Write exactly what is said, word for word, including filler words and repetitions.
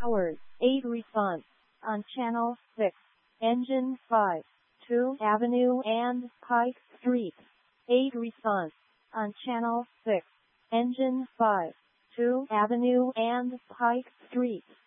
Hours, eight response, on Channel six, Engine five, two Avenue and Pike Street. eight response, on Channel six, Engine five, two Avenue and Pike Street.